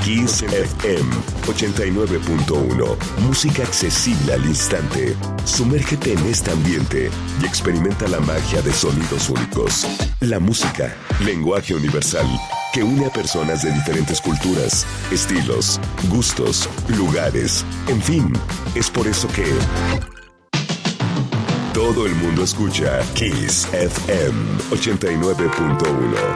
Kiss FM 89.1. Música accesible al instante. Sumérgete en este ambiente y experimenta la magia de sonidos únicos. La música, lenguaje universal, que une a personas de diferentes culturas, estilos, gustos, lugares, en fin, es por eso que todo el mundo escucha Kiss FM 89.1.